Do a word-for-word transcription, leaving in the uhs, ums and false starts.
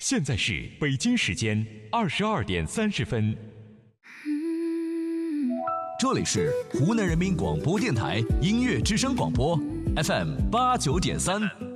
现在是北京时间二十二点三十分。 这里是湖南人民广播电台音乐之声广播 F M 八九点三。